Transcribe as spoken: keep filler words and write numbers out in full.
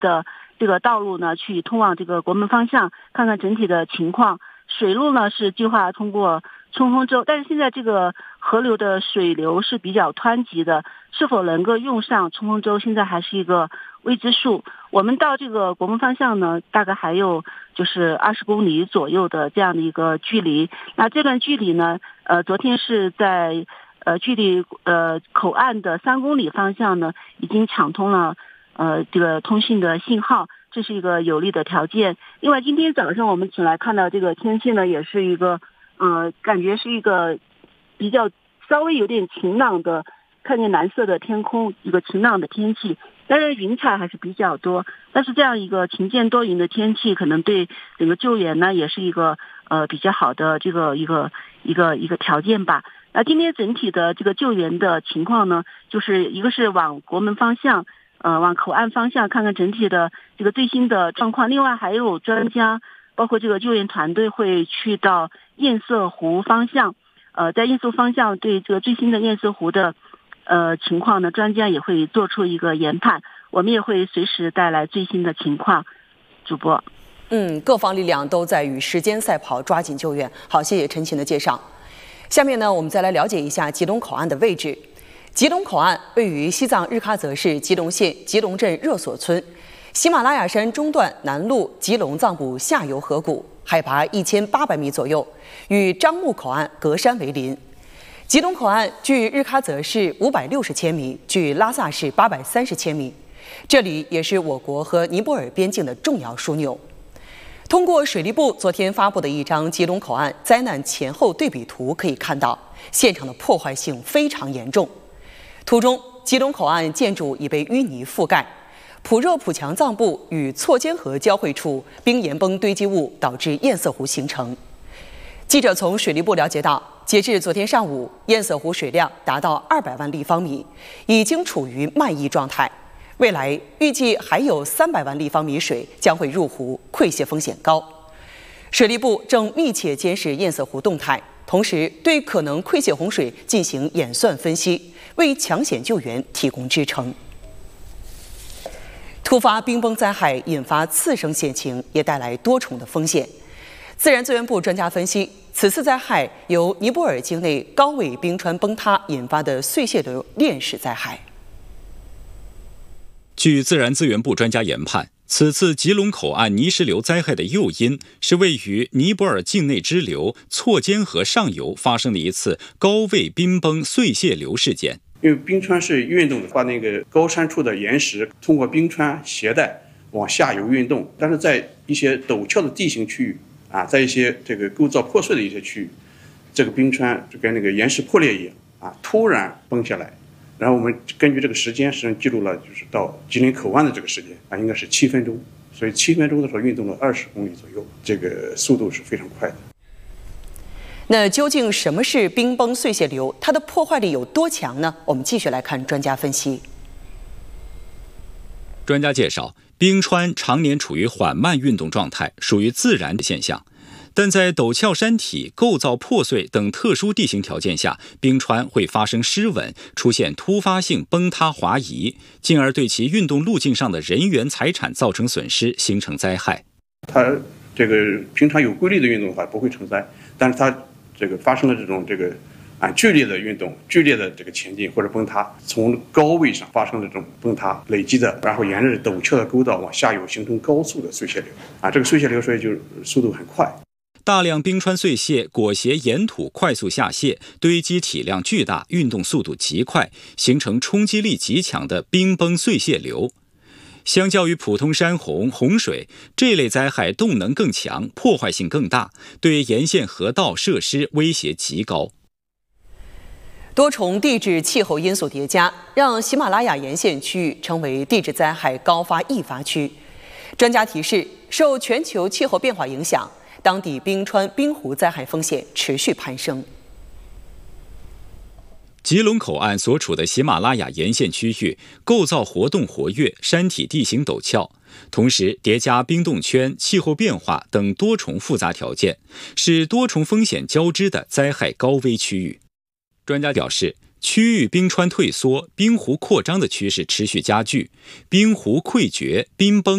的这个道路呢，去通往这个国门方向，看看整体的情况。水路呢是计划通过冲锋舟，但是现在这个河流的水流是比较湍急的，是否能够用上冲锋舟，现在还是一个未知数。我们到这个国门方向呢，大概还有就是二十公里左右的这样的一个距离。那这段距离呢，呃，昨天是在呃距离呃口岸的三公里方向呢，已经抢通了呃这个通信的信号。这是一个有利的条件。另外，今天早上我们起来看到这个天气呢，也是一个，呃，感觉是一个比较稍微有点晴朗的，看见蓝色的天空，一个晴朗的天气。当然，云彩还是比较多，但是这样一个晴间多云的天气，可能对整个救援呢，也是一个呃比较好的这个一个一个一个条件吧。那今天整体的这个救援的情况呢，就是一个是往国门方向。呃，往口岸方向看看整体的这个最新的状况。另外还有专家，包括这个救援团队会去到堰塞湖方向，呃，在堰塞方向对这个最新的堰塞湖的呃情况呢，专家也会做出一个研判。我们也会随时带来最新的情况。主播， 嗯，各方力量都在与时间赛跑，抓紧救援。好，谢谢陈琴的介绍。下面呢，我们再来了解一下吉隆口岸的位置。吉隆口岸位于西藏日喀则市吉隆县吉隆镇热索村，喜马拉雅山中段南麓吉隆藏布下游河谷，海拔一千八百米左右，与樟木口岸隔山为邻。吉隆口岸距日喀则市五百六十千米，距拉萨市八百三十千米，这里也是我国和尼泊尔边境的重要枢纽。通过水利部昨天发布的一张吉隆口岸灾难前后对比图可以看到，现场的破坏性非常严重。图中，吉隆口岸建筑已被淤泥覆盖，普热普强藏布与错间河交汇处冰岩崩堆积物导致堰塞湖形成。记者从水利部了解到，截至昨天上午，堰塞湖水量达到二百万立方米，已经处于漫溢状态。未来预计还有三百万立方米水将会入湖，溃泻风险高。水利部正密切监视堰塞湖动态，同时对可能溃泻洪水进行演算分析，为抢险救援提供支撑。突发冰崩灾害引发次生险情，也带来多重的风险。自然资源部专家分析，此次灾害由尼泊尔境内高位冰川崩塌引发的碎屑流链式灾害。 据自然资源部专家研判，此次吉隆口岸泥石流灾害的诱因是位于尼泊尔境内支流错间河上游发生的一次高位冰崩碎屑流事件。 因为冰川是运动的，把那个高山处的岩石通过冰川携带往下游运动，但是在一些陡峭的地形区域啊，在一些这个构造破碎的一些区域，这个冰川就跟那个岩石破裂一样啊，突然崩下来。然后我们根据这个时间，实际上记录了就是到吉林口岸的这个时间啊，应该是七分钟，所以七分钟的时候运动了二十公里左右，这个速度是非常快的。 那究竟什么是冰崩碎屑流？它的破坏力有多强呢？我们继续来看专家分析。 专家介绍，冰川常年处于缓慢运动状态，属于自然的现象。但在陡峭山体、构造破碎等特殊地形条件下，冰川会发生失稳，出现突发性崩塌滑移，进而对其运动路径上的人员财产造成损失，形成灾害。 它这个平常有规律的运动的话不会成灾，但是它这个发生了这种这个啊剧烈的运动、剧烈的这个前进或者崩塌，从高位上发生了这种崩塌累积的，然后沿着陡峭的沟道往下游形成高速的碎屑流啊，这个碎屑流所以就速度很快。 大量冰川碎屑裹挟岩土快速下泄，堆积体量巨大，运动速度极快，形成冲击力极强的冰崩碎屑流。相较于普通山洪、洪水，这类灾害动能更强，破坏性更大，对沿线河道设施威胁极高。 多重地质气候因素叠加，让喜马拉雅沿线区域成为地质灾害高发易发区。专家提示，受全球气候变化影响，当地冰川、冰湖灾害风险持续攀升。 吉隆口岸所处的喜马拉雅沿线区域构造活动活跃，山体地形陡峭，同时叠加冰冻圈、气候变化等多重复杂条件，是多重风险交织的灾害高危区域。专家表示，区域冰川退缩、冰湖扩张的趋势持续加剧，冰湖溃决、冰崩